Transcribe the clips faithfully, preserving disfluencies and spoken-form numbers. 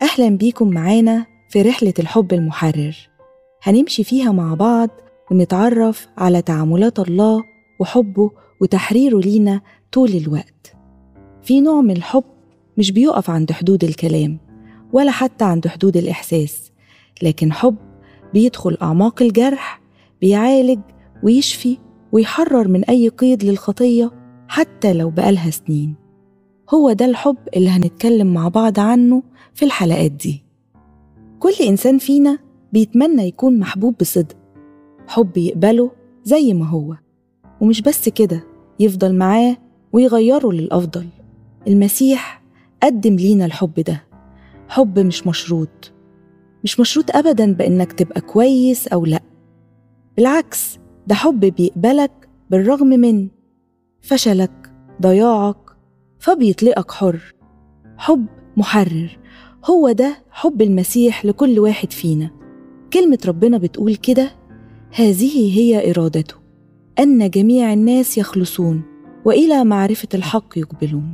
أهلا بيكم معانا في رحلة الحب المحرر. هنمشي فيها مع بعض ونتعرف على تعاملات الله وحبه وتحريره لينا طول الوقت. في نوع من الحب مش بيقف عند حدود الكلام ولا حتى عند حدود الإحساس، لكن حب بيدخل أعماق الجرح، بيعالج ويشفي ويحرر من أي قيد للخطية حتى لو بقالها سنين. هو ده الحب اللي هنتكلم مع بعض عنه في الحلقات دي. كل إنسان فينا بيتمنى يكون محبوب بصدق، حب يقبله زي ما هو، ومش بس كده، يفضل معاه ويغيره للأفضل. المسيح قدم لينا الحب ده، حب مش مشروط، مش مشروط أبداً بإنك تبقى كويس أو لأ. بالعكس، ده حب بيقبلك بالرغم من فشلك، ضياعك، فبيطلقك حر. حب محرر، هو ده حب المسيح لكل واحد فينا. كلمة ربنا بتقول كده: هذه هي إرادته، أن جميع الناس يخلصون وإلى معرفة الحق يقبلون.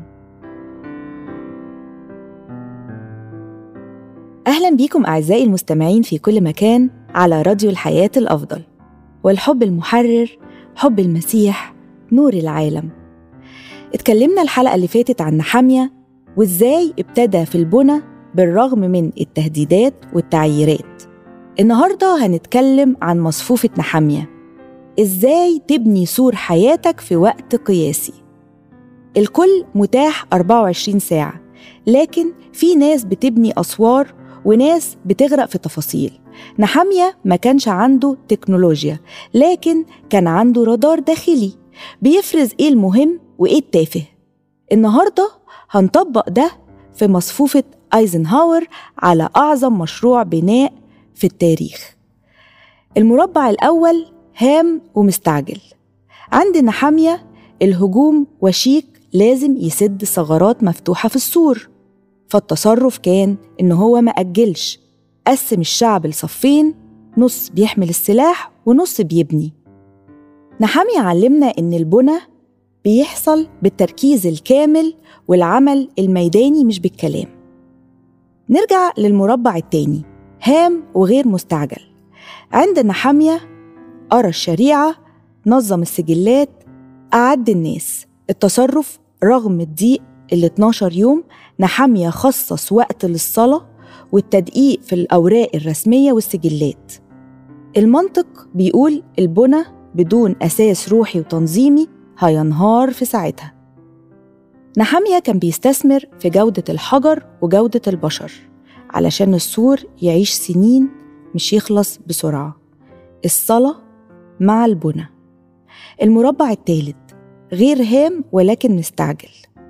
أهلا بيكم أعزائي المستمعين في كل مكان على راديو الحياة الأفضل. والحب المحرر حب المسيح نور العالم. اتكلمنا الحلقة اللي فاتت عن نحمية وإزاي ابتدى في البنى بالرغم من التهديدات والتعييرات. النهاردة هنتكلم عن مصفوفة نحمية، إزاي تبني سور حياتك في وقت قياسي. الكل متاح أربعة وعشرين ساعة، لكن في ناس بتبني أسوار وناس بتغرق في تفاصيل. نحمية ما كانش عنده تكنولوجيا، لكن كان عنده رادار داخلي بيفرز إيه المهم وإيه التافه. النهاردة هنطبق ده في مصفوفة أيزنهاور على أعظم مشروع بناء في التاريخ. المربع الأول هام ومستعجل. عند نحمية الهجوم وشيك لازم يسد ثغرات مفتوحة في السور، فالتصرف كان إنه هو ما أجلش، قسم الشعب لصفين، نص بيحمل السلاح ونص بيبني. نحمية علمنا إن البنى بيحصل بالتركيز الكامل والعمل الميداني مش بالكلام. نرجع للمربع التاني، هام وغير مستعجل. عند نحمية قرأ الشريعة، نظم السجلات، أعد الناس. التصرف رغم الضيق ال اتناشر يوم، نحمية خصص وقت للصلاة والتدقيق في الأوراق الرسمية والسجلات. المنطق بيقول البنى بدون أساس روحي وتنظيمي هينهار في ساعتها. نحمية كان بيستثمر في جودة الحجر وجودة البشر علشان السور يعيش سنين مش يخلص بسرعة. الصلاة مع البنى. المربع الثالث غير هام ولكن مستعجل.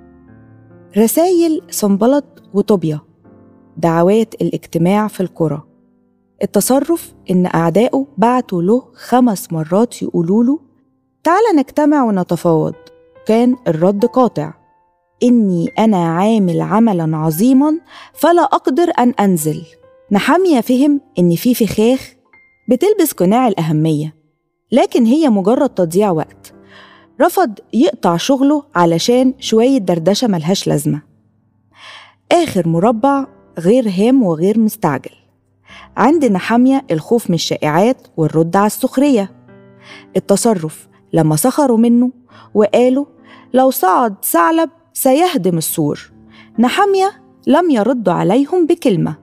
رسائل سنبلط وطوبيا، دعوات الاجتماع في القرى. التصرف إن أعدائه بعتوا له خمس مرات يقولوا له تعال نجتمع ونتفاوض. كان الرد قاطع: إني أنا عامل عملاً عظيماً فلا أقدر أن أنزل. نحمية فهم إن في فخاخ بتلبس قناع الأهمية، لكن هي مجرد تضييع وقت. رفض يقطع شغله علشان شوية دردشة ملهاش لازمة. آخر مربع غير هام وغير مستعجل. عند نحمية الخوف من الشائعات والرد على السخرية. التصرف لما سخروا منه وقالوا لو صعد ثعلب سيهدم السور، نحمية لم يرد عليهم بكلمة،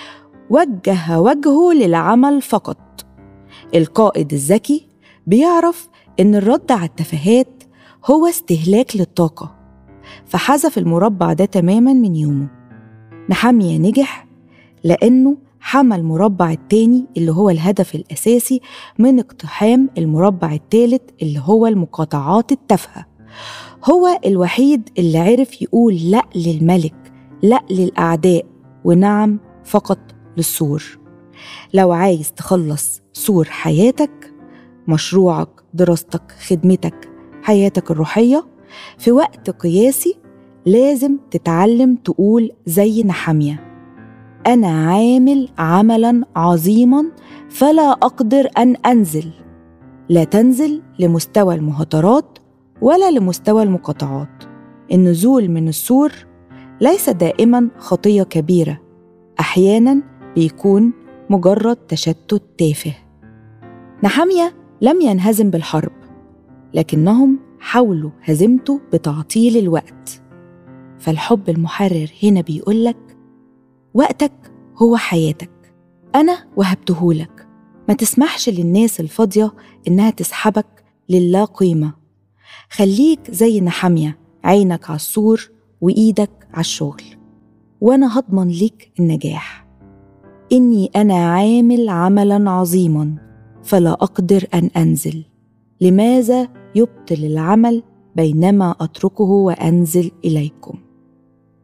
وجه وجهه للعمل فقط. القائد الذكي بيعرف إن الرد على التفاهات هو استهلاك للطاقة، فحذف المربع ده تماماً من يومه. نحمية نجح لأنه حمل المربع التاني اللي هو الهدف الأساسي من اقتحام المربع الثالث اللي هو المقاطعات التافهة. هو الوحيد اللي عرف يقول لأ للملك، لأ للأعداء، ونعم فقط للسور. لو عايز تخلص سور حياتك، مشروعك، دراستك، خدمتك، حياتك الروحية، في وقت قياسي لازم تتعلم تقول زي نحمية: أنا عامل عملاً عظيماً فلا أقدر أن أنزل. لا تنزل لمستوى المهاترات ولا لمستوى المقاطعات. النزول من السور ليس دائماً خطية كبيرة، أحياناً بيكون مجرد تشتت تافه. نحمية لم ينهزم بالحرب، لكنهم حاولوا هزيمته بتعطيل الوقت. فالحب المحرر هنا بيقولك وقتك هو حياتك، أنا وهبتهولك. ما تسمحش للناس الفاضية إنها تسحبك للا قيمة. خليك زي نحمية، عينك على السور وإيدك على الشغل، وأنا هضمن ليك النجاح. إني أنا عامل عملاً عظيماً فلا أقدر أن أنزل. لماذا يبطل العمل بينما أتركه وأنزل إليكم؟